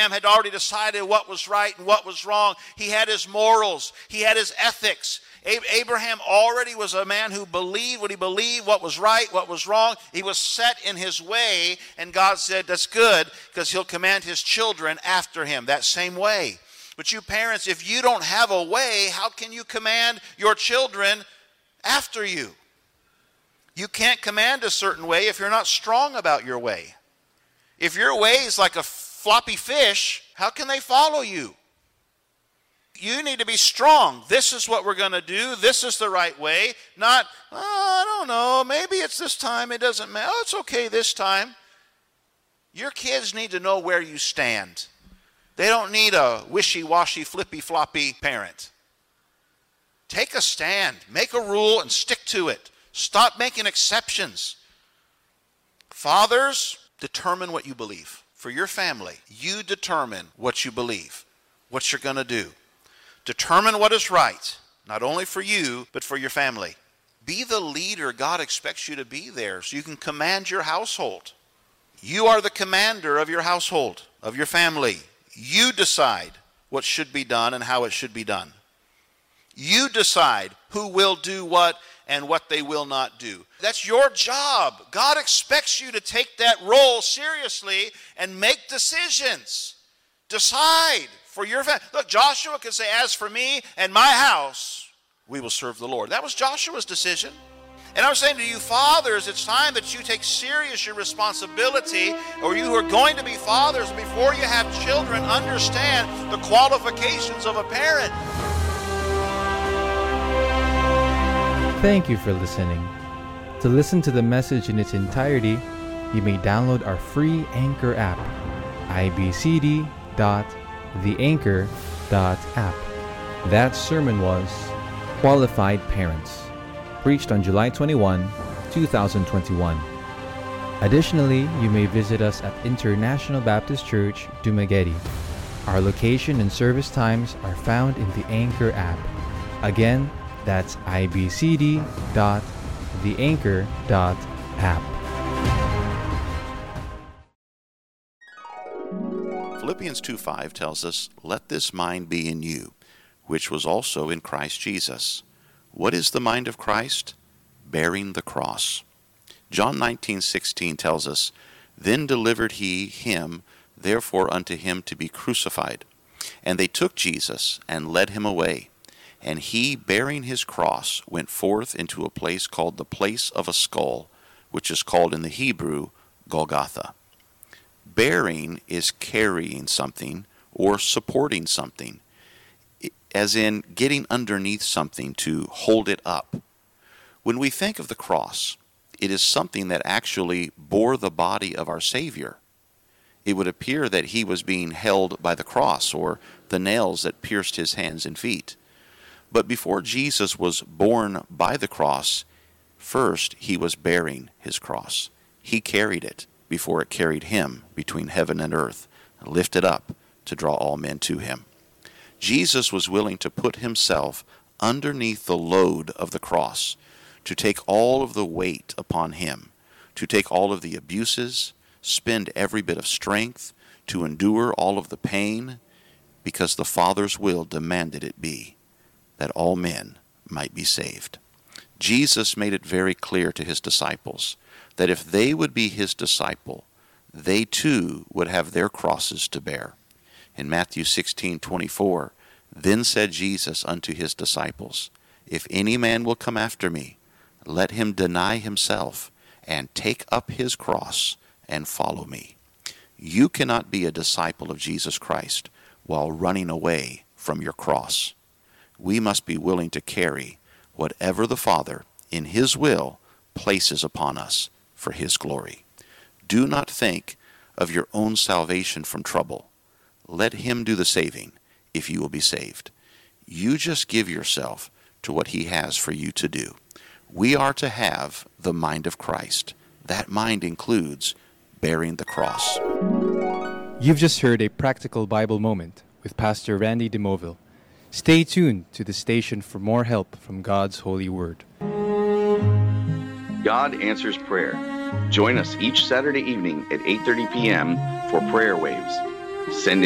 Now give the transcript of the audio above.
Abraham had already decided what was right and what was wrong. He had his morals. He had his ethics. Abraham already was a man who believed, what was right, what was wrong. He was set in his way, and God said, that's good, because he'll command his children after him that same way. But you parents, if you don't have a way, how can you command your children after you? You can't command a certain way if you're not strong about your way. If your way is like a floppy fish, how can they follow you? You need to be strong. This is what we're going to do. This is the right way. Not, I don't know, maybe it's this time. It doesn't matter. Oh, it's okay this time. Your kids need to know where you stand. They don't need a wishy-washy, flippy-floppy parent. Take a stand. Make a rule and stick to it. Stop making exceptions. Fathers, determine what you believe. For your family, you determine what you believe, what you're going to do. Determine what is right, not only for you, but for your family. Be the leader God expects you to be there so you can command your household. You are the commander of your household, of your family. You decide what should be done and how it should be done. You decide who will do what and what they will not do. That's your job. God expects you to take that role seriously and make decisions. Decide for your family. Look, Joshua could say, as for me and my house, we will serve the Lord. That was Joshua's decision. And I'm saying to you fathers, it's time that you take serious your responsibility, or you who are going to be fathers, before you have children, understand the qualifications of a parent. Thank you for listening. To listen to the message in its entirety, you may download our free Anchor app, ibcd.theanchor.app. That sermon was Qualified Parents, preached on July 21, 2021. Additionally, you may visit us at International Baptist Church, Dumaguete. Our location and service times are found in the Anchor app. Again, that's ibcd.theanchor.app. Philippians 2:5 tells us, "Let this mind be in you, which was also in Christ Jesus." What is the mind of Christ? Bearing the cross. John 19:16 tells us, "Then delivered he him, therefore unto him to be crucified. And they took Jesus, and led him away. And he, bearing his cross, went forth into a place called the place of a skull, which is called in the Hebrew Golgotha." Bearing is carrying something or supporting something, as in getting underneath something to hold it up. When we think of the cross, it is something that actually bore the body of our Savior. It would appear that he was being held by the cross or the nails that pierced his hands and feet. But before Jesus was borne by the cross, first he was bearing his cross. He carried it before it carried him between heaven and earth, and lifted up to draw all men to him. Jesus was willing to put himself underneath the load of the cross, to take all of the weight upon him, to take all of the abuses, spend every bit of strength, to endure all of the pain, because the Father's will demanded it be, that all men might be saved. Jesus made it very clear to his disciples that if they would be his disciple, they too would have their crosses to bear. In Matthew 16:24, "Then said Jesus unto his disciples, If any man will come after me, let him deny himself, and take up his cross, and follow me." You cannot be a disciple of Jesus Christ while running away from your cross. We must be willing to carry whatever the Father, in his will, places upon us for his glory. Do not think of your own salvation from trouble. Let him do the saving, if you will be saved. You just give yourself to what he has for you to do. We are to have the mind of Christ. That mind includes bearing the cross. You've just heard a practical Bible moment with Pastor Randy DeMoville. Stay tuned to the station for more help from God's holy word. God answers prayer. Join us each Saturday evening at 8:30 p.m. for Prayer Waves. Send